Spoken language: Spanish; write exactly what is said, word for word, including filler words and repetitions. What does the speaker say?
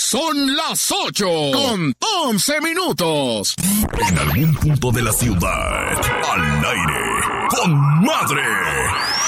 Son las ocho con once minutos. En algún punto de la ciudad, al aire, con madre.